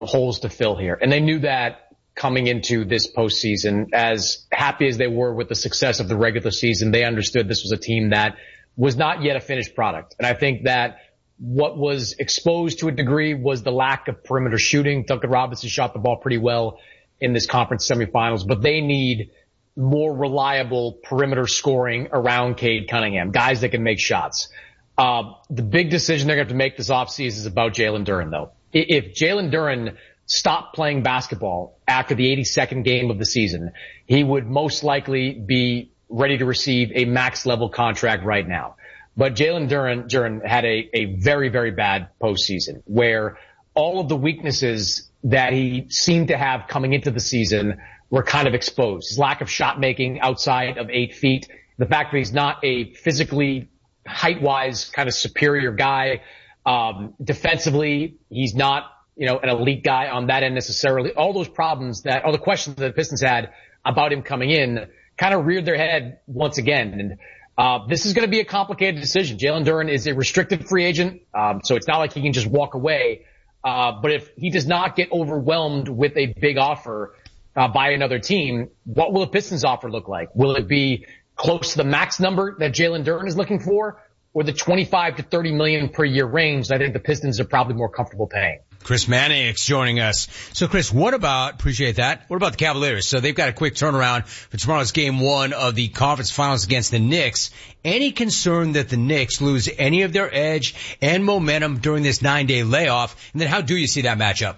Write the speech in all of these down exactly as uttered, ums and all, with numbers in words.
holes to fill here. And they knew that coming into this postseason. As happy as they were with the success of the regular season, they understood this was a team that was not yet a finished product. And I think that what was exposed to a degree was the lack of perimeter shooting. Duncan Robinson shot the ball pretty well in this conference semifinals, but they need more reliable perimeter scoring around Cade Cunningham, guys that can make shots. Uh, the big decision they're going to have to make this offseason is about Jalen Duren, though. If Jalen Duren stopped playing basketball after the eighty-second game of the season, he would most likely be ready to receive a max level contract right now. But Jalen Duren, Duren had a, a very, very bad postseason where all of the weaknesses that he seemed to have coming into the season were kind of exposed. His lack of shot making outside of eight feet, the fact that he's not a physically height-wise kind of superior guy. Um, defensively, he's not, you know, an elite guy on that end necessarily. All those problems that, all the questions that the Pistons had about him coming in kind of reared their head once again. And, uh, this is going to be a complicated decision. Jalen Duren is a restricted free agent. Um, so it's not like he can just walk away. Uh, but if he does not get overwhelmed with a big offer, uh, by another team, what will the Pistons offer look like? Will it be close to the max number that Jalen Duren is looking for, or the twenty-five to thirty million per year range I think the Pistons are probably more comfortable paying? Chris Mannix joining us. So Chris, what about, appreciate that, what about the Cavaliers? So they've got a quick turnaround for tomorrow's game one of the conference finals against the Knicks. Any concern that the Knicks lose any of their edge and momentum during this nine day layoff? And then how do you see that matchup?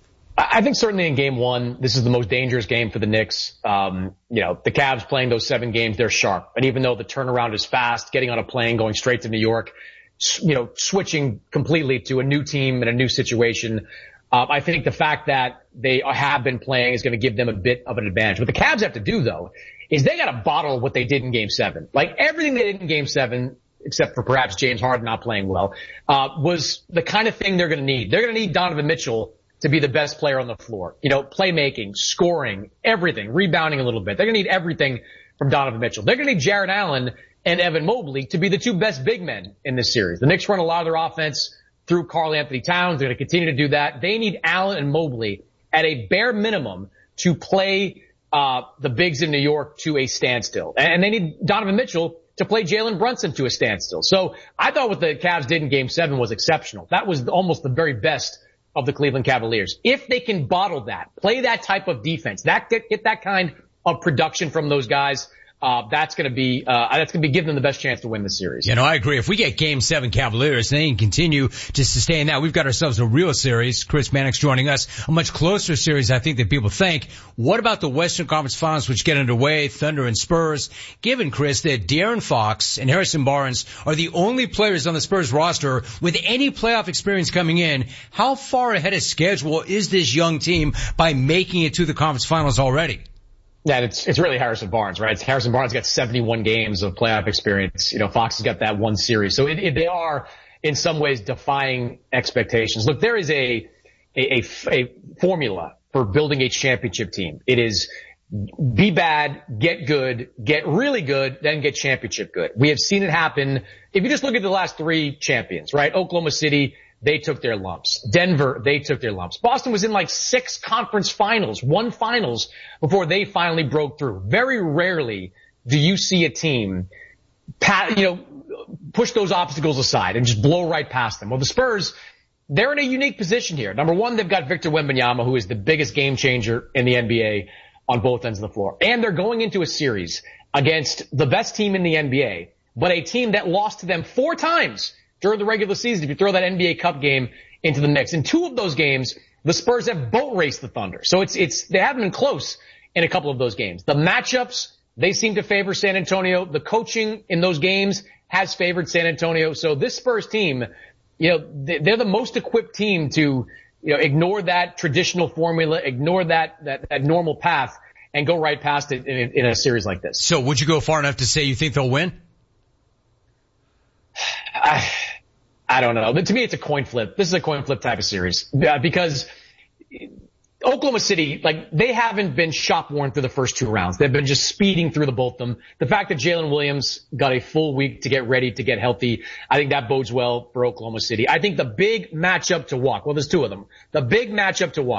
I think certainly in game one, this is the most dangerous game for the Knicks. Um, you know, the Cavs playing those seven games, they're sharp. And even though the turnaround is fast, getting on a plane, going straight to New York, you know, switching completely to a new team and a new situation. Uh, I think the fact that they have been playing is going to give them a bit of an advantage. What the Cavs have to do, though, is they got to bottle what they did in game seven. Like everything they did in game seven, except for perhaps James Harden not playing well, uh, was the kind of thing they're going to need. They're going to need Donovan Mitchell to be the best player on the floor. You know, playmaking, scoring, everything, rebounding a little bit. They're going to need everything from Donovan Mitchell. They're going to need Jarrett Allen and Evan Mobley to be the two best big men in this series. The Knicks run a lot of their offense through Karl Anthony Towns. They're going to continue to do that. They need Allen and Mobley at a bare minimum to play uh the bigs in New York to a standstill. And they need Donovan Mitchell to play Jalen Brunson to a standstill. So I thought what the Cavs did in game seven was exceptional. That was almost the very best of the Cleveland Cavaliers. If they can bottle that, play that type of defense, that get, get that kind of production from those guys, uh, that's going to be, uh, that's going to be giving them the best chance to win the series. You know, I agree. If we get game seven Cavaliers, they can continue to sustain that. We've got ourselves a real series. Chris Mannix joining us. A much closer series, I think, than people think. What about the Western Conference Finals, which get underway, Thunder and Spurs? Given, Chris, that De'Aaron Fox and Harrison Barnes are the only players on the Spurs roster with any playoff experience coming in, how far ahead of schedule is this young team by making it to the conference finals already? Yeah, it's, it's really Harrison Barnes, right? It's Harrison Barnes got seventy-one games of playoff experience. You know, Fox has got that one series. So it, it, they are in some ways defying expectations. Look, there is a, a, a, a formula for building a championship team. It is be bad, get good, get really good, then get championship good. We have seen it happen. If you just look at the last three champions, right? Oklahoma City, they took their lumps. Denver, they took their lumps. Boston was in like six conference finals, one finals before they finally broke through. Very rarely do you see a team, pat, you know, push those obstacles aside and just blow right past them. Well, the Spurs, they're in a unique position here. Number one, they've got Victor Wembanyama, who is the biggest game changer in the N B A on both ends of the floor. And they're going into a series against the best team in the N B A, but a team that lost to them four times during the regular season, if you throw that N B A Cup game into the mix. In two of those games, the Spurs have boat raced the Thunder. So it's, it's, they haven't been close in a couple of those games. The matchups, they seem to favor San Antonio. The coaching in those games has favored San Antonio. So this Spurs team, you know, they're the most equipped team to, you know, ignore that traditional formula, ignore that, that, that normal path and go right past it in, in a series like this. So would you go far enough to say you think they'll win? I, I don't know. But to me, it's a coin flip. This is a coin flip type of series uh, because Oklahoma City, like, they haven't been shop worn through the first two rounds. They've been just speeding through the both of them. The fact that Jalen Williams got a full week to get ready, to get healthy, I think that bodes well for Oklahoma City. I think the big matchup to watch, well, there's two of them. The big matchup to watch